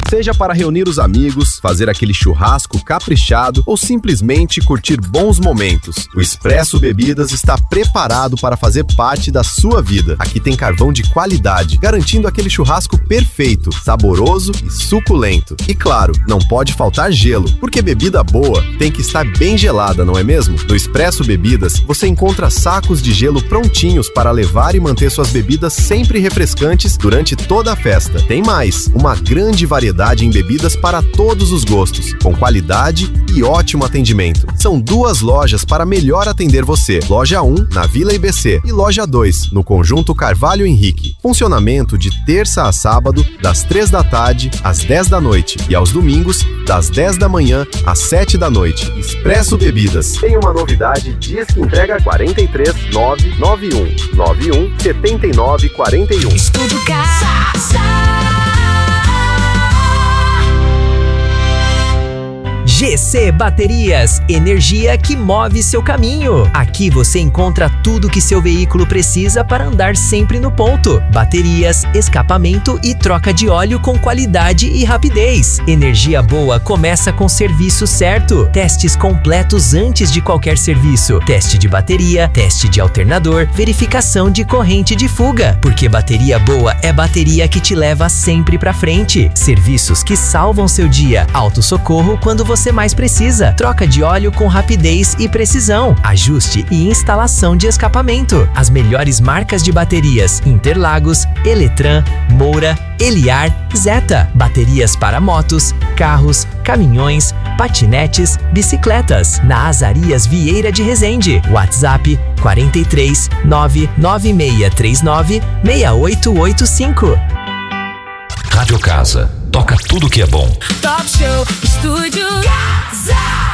Seja para reunir os amigos, fazer aquele churrasco caprichado ou simplesmente curtir bons momentos, o Expresso Bebidas está preparado para fazer parte da sua vida. Aqui tem carvão de qualidade, garantindo aquele churrasco perfeito, saboroso e suculento. E claro, não pode faltar gelo, porque bebida boa tem que estar bem gelada, não é mesmo? No Expresso Bebidas, você encontra sacos de gelo prontinhos para levar e manter suas bebidas sempre refrescantes durante toda a festa. Tem mais, uma grande variedade em bebidas para todos os gostos, com qualidade e ótimo atendimento. São 2 lojas para melhor atender você. Loja 1, na Vila IBC, e Loja 2, no Conjunto Carvalho Henrique. Funcionamento de terça a sábado, das 3 da tarde às 10 da noite e aos domingos, das 10 da manhã às 7 da noite. Expresso Bebidas. Tem uma novidade, diz que entrega 43 991 91 79 41. Estudo Casa. GC Baterias, energia que move seu caminho. Aqui você encontra tudo que seu veículo precisa para andar sempre no ponto. Baterias, escapamento e troca de óleo com qualidade e rapidez. Energia boa começa com o serviço certo. Testes completos antes de qualquer serviço. Teste de bateria, teste de alternador, verificação de corrente de fuga. Porque bateria boa é bateria que te leva sempre pra frente. Serviços que salvam seu dia. Autossocorro quando você mais precisa. Troca de óleo com rapidez e precisão. Ajuste e instalação de escapamento. As melhores marcas de baterias: Interlagos, Eletran, Moura, Eliar, Zeta. Baterias para motos, carros, caminhões, patinetes, bicicletas. Na Azarias Vieira de Resende. WhatsApp 43 99639 6885. Rádio Casa. Toca tudo que é bom. Top Show Estúdio Casa.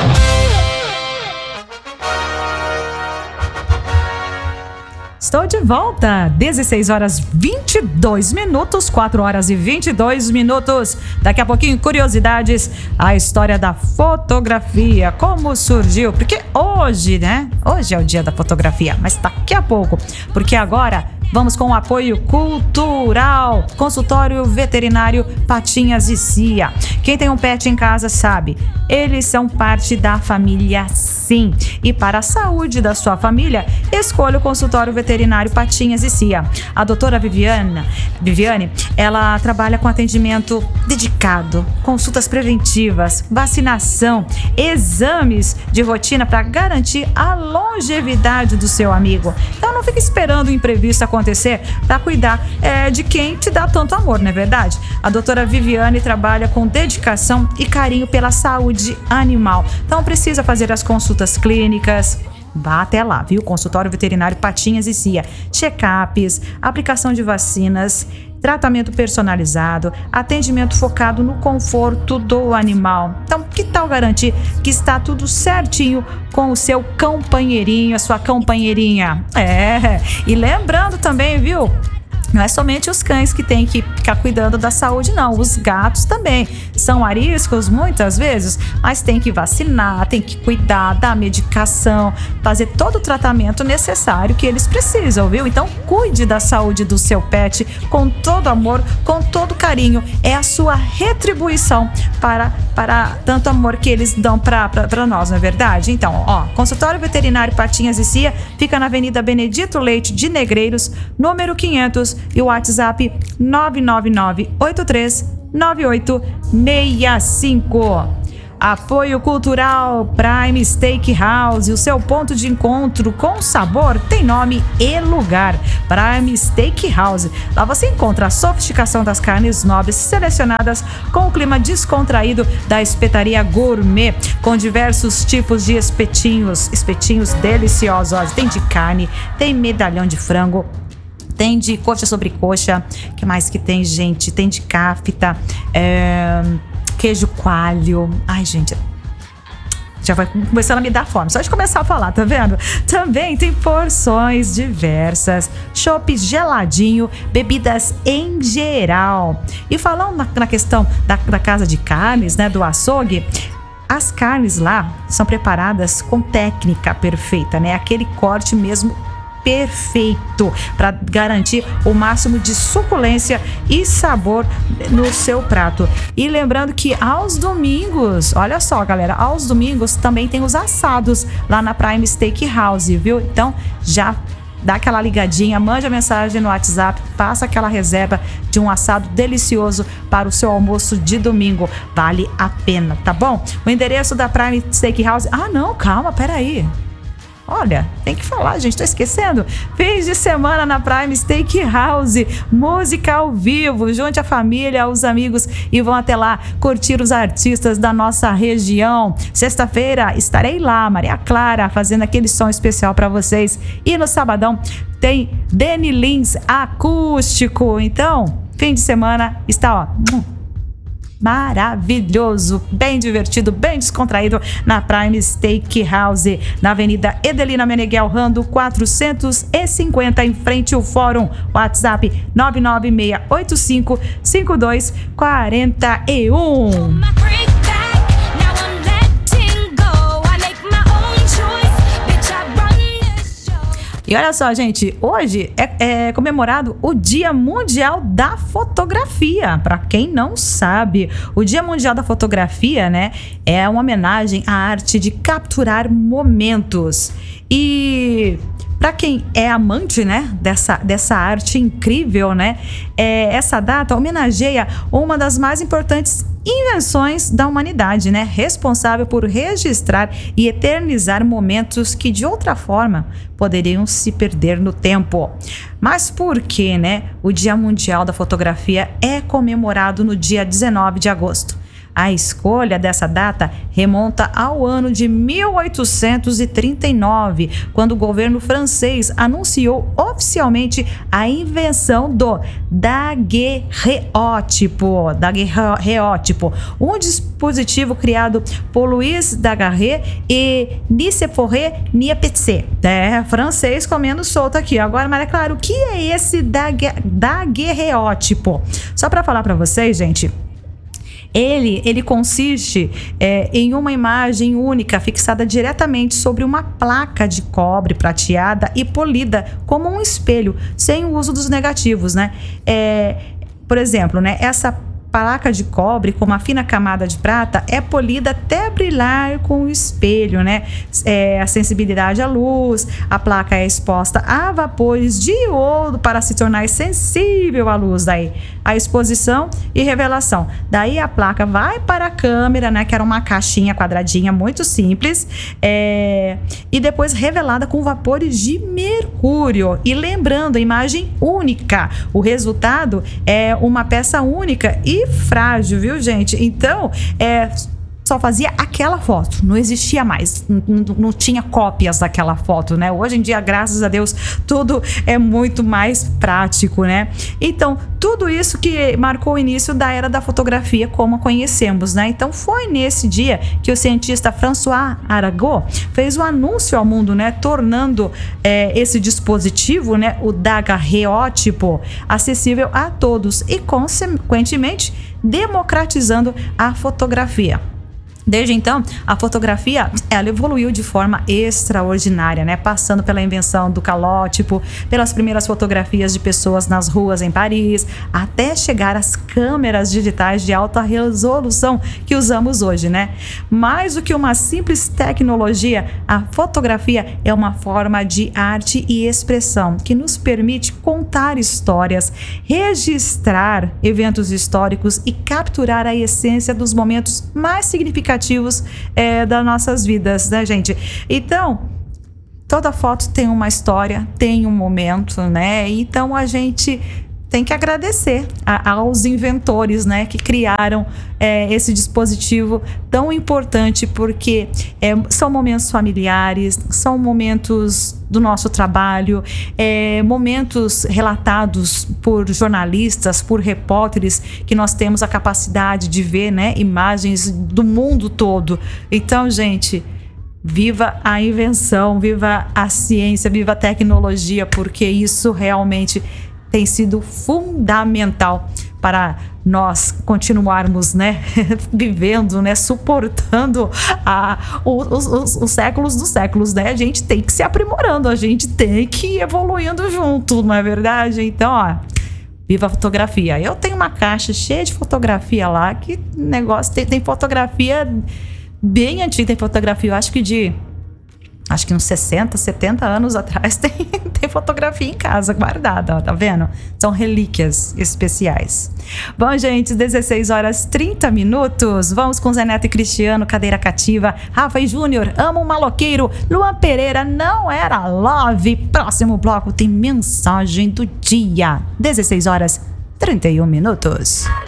Estou de volta, 16 horas 22 minutos, 4 horas e 22 minutos. Daqui a pouquinho, curiosidades, a história da fotografia, como surgiu. Porque hoje, né? Hoje é o dia da fotografia, mas daqui a pouco, porque agora vamos com o apoio cultural. Consultório Veterinário Patinhas e Cia. Quem tem um pet em casa sabe, eles são parte da família, sim. E para a saúde da sua família, escolha o Consultório Veterinário Patinhas e Cia. A doutora Viviane, ela trabalha com atendimento dedicado, consultas preventivas, vacinação, exames de rotina para garantir a longevidade do seu amigo. Então não fique esperando o imprevisto acontecer para cuidar de quem te dá tanto amor, não é verdade? A doutora Viviane trabalha com dedicação e carinho pela saúde animal. Então precisa fazer as consultas clínicas. Vá até lá, viu? Consultório Veterinário Patinhas e Cia. Check-ups, aplicação de vacinas, tratamento personalizado, atendimento focado no conforto do animal. Então, que tal garantir que está tudo certinho com o seu companheirinho, a sua companheirinha? E lembrando também, viu? Não é somente os cães que têm que ficar cuidando da saúde, não. Os gatos também são ariscos muitas vezes, mas tem que vacinar, tem que cuidar da medicação, fazer todo o tratamento necessário que eles precisam, viu? Então, cuide da saúde do seu pet com todo amor, com todo carinho. É a sua retribuição para tanto amor que eles dão para nós, não é verdade? Então, Consultório Veterinário Patinhas e Cia fica na Avenida Benedito Leite de Negreiros, número 500, e o WhatsApp 999-839865. Apoio cultural Prime Steakhouse, o seu ponto de encontro com sabor tem nome e lugar. Prime Steakhouse. Lá você encontra a sofisticação das carnes nobres selecionadas com o clima descontraído da espetaria gourmet, com diversos tipos de espetinhos deliciosos. Tem de carne, tem medalhão de frango, tem de coxa sobre coxa. O que mais que tem, gente? Tem de cafta, queijo coalho. Ai, gente, já vai começando a me dar fome só de começar a falar, tá vendo? Também tem porções diversas, chopp geladinho, bebidas em geral. E falando na questão da casa de carnes, né, do açougue, as carnes lá são preparadas com técnica perfeita, né? Aquele corte mesmo perfeito para garantir o máximo de suculência e sabor no seu prato. E lembrando que aos domingos, olha só, galera, aos domingos também tem os assados lá na Prime Steakhouse, viu? Então já dá aquela ligadinha, mande a mensagem no WhatsApp, passa aquela reserva de um assado delicioso para o seu almoço de domingo. Vale a pena, tá bom? O endereço da Prime Steakhouse... Ah, não, calma, peraí. Olha, tem que falar, gente, tô esquecendo. Fins de semana na Prime Steakhouse, música ao vivo, junte a família, os amigos e vão até lá curtir os artistas da nossa região. Sexta-feira estarei lá, Maria Clara, fazendo aquele som especial para vocês. E no sabadão tem Danny Lins acústico. Então, fim de semana está, ó, maravilhoso, bem divertido, bem descontraído na Prime Steakhouse, na Avenida Edelina Meneghel Rando 450, em frente ao Fórum. WhatsApp 996855241. E olha só, gente, hoje é comemorado o Dia Mundial da Fotografia. Para quem não sabe, o Dia Mundial da Fotografia, né, é uma homenagem à arte de capturar momentos. E para quem é amante, né, dessa arte incrível, né, essa data homenageia uma das mais importantes invenções da humanidade, né, responsável por registrar e eternizar momentos que de outra forma poderiam se perder no tempo. Mas por que, né, o Dia Mundial da Fotografia é comemorado no dia 19 de agosto? A escolha dessa data remonta ao ano de 1839, quando o governo francês anunciou oficialmente a invenção do daguerreótipo, um dispositivo criado por Louis Daguerre e Nicéphore Niépce. Francês comendo solto aqui. Agora, Maria Clara, o que é esse daguerreótipo? Só para falar para vocês, gente, ele consiste em uma imagem única fixada diretamente sobre uma placa de cobre prateada e polida como um espelho, sem o uso dos negativos, né? Por exemplo, né, essa placa de cobre com uma fina camada de prata é polida até brilhar com o espelho, né? A sensibilidade à luz, a placa é exposta a vapores de iodo para se tornar sensível à luz. Daí a exposição e revelação. Daí a placa vai para a câmera, né? Que era uma caixinha quadradinha muito simples, e depois revelada com vapores de mercúrio. E lembrando, a imagem única. O resultado é uma peça única e frágil, viu, gente? Então, só fazia aquela foto, não existia mais, não tinha cópias daquela foto, né? Hoje em dia, graças a Deus, tudo é muito mais prático, né? Então, tudo isso que marcou o início da era da fotografia como a conhecemos, né? Então, foi nesse dia que o cientista François Arago fez o anúncio ao mundo, né? Tornando esse dispositivo, né? O daguerreótipo, acessível a todos e, consequentemente, democratizando a fotografia. Desde então, a fotografia ela evoluiu de forma extraordinária, né? Passando pela invenção do calótipo, pelas primeiras fotografias de pessoas nas ruas em Paris, até chegar às câmeras digitais de alta resolução que usamos hoje, né? Mais do que uma simples tecnologia, a fotografia é uma forma de arte e expressão que nos permite contar histórias, registrar eventos históricos e capturar a essência dos momentos mais significativos das nossas vidas, né, gente? Então, toda foto tem uma história, tem um momento, né? Então, a gente tem que agradecer aos inventores, né, que criaram esse dispositivo tão importante, porque são momentos familiares, são momentos do nosso trabalho, momentos relatados por jornalistas, por repórteres, que nós temos a capacidade de ver, né, imagens do mundo todo. Então, gente, viva a invenção, viva a ciência, viva a tecnologia, porque isso realmente tem sido fundamental para nós continuarmos, né, vivendo, né, suportando os séculos dos séculos, né? A gente tem que se aprimorando, a gente tem que ir evoluindo junto, não é verdade? Então, ó, viva a fotografia. Eu tenho uma caixa cheia de fotografia lá, que negócio, tem fotografia bem antiga, tem fotografia, eu acho que uns 60, 70 anos atrás tem fotografia em casa guardada, ó, tá vendo? São relíquias especiais. Bom, gente, 16 horas 30 minutos. Vamos com Zé Neto e Cristiano, Cadeira Cativa. Rafa e Júnior, Amo um Maloqueiro. Luan Pereira, Não Era Love. Próximo bloco tem mensagem do dia. 16 horas 31 minutos.